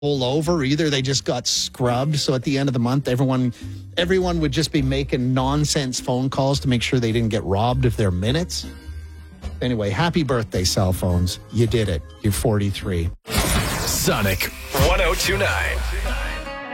pull over. Either they just got scrubbed. So at the end of the month, everyone would just be making nonsense phone calls to make sure they didn't get robbed of their minutes. Anyway, happy birthday, cell phones. You did it. You're 43. Sonic 1029.